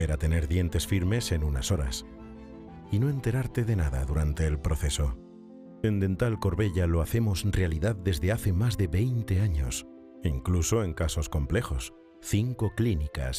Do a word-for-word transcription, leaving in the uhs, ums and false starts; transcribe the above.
Era tener dientes firmes en unas horas y no enterarte de nada durante el proceso. En Dental Corbella lo hacemos realidad desde hace más de veinte años, incluso en casos complejos. Cinco clínicas